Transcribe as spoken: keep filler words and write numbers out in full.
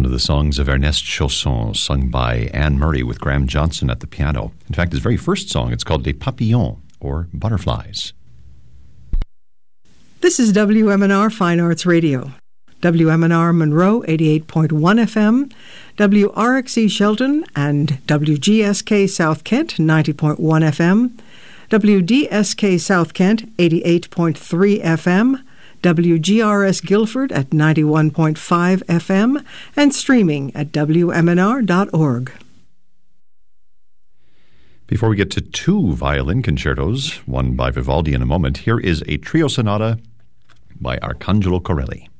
one of the songs of Ernest Chausson, sung by Anne Murray with Graham Johnson at the piano. In fact, his very first song, it's called Les Papillons, or Butterflies. This is W M N R Fine Arts Radio. W M N R Monroe, eighty-eight point one F M, W R X E Shelton and W G S K South Kent, ninety point one F M, W D S K South Kent, eighty-eight point three F M, W G R S Guilford at ninety-one point five F M, and streaming at W M N R dot org. Before we get to two violin concertos, one by Vivaldi in a moment, here is a trio sonata by Arcangelo Corelli.